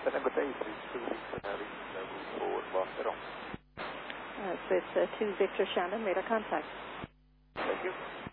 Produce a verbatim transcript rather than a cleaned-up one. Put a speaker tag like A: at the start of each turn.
A: Tango Day, please, two Victor Harry, level four, Barcelona.
B: Uh, so it's uh, two Victor Shannon, radar contact.
A: Thank you.